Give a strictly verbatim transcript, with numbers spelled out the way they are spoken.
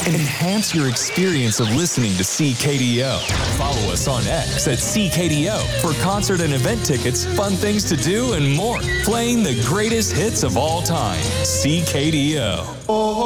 Enhance your experience of listening to C K D O. Follow us on X at C K D O for concert and event tickets, fun things to do, and more. Playing the greatest hits of all time. C K D O.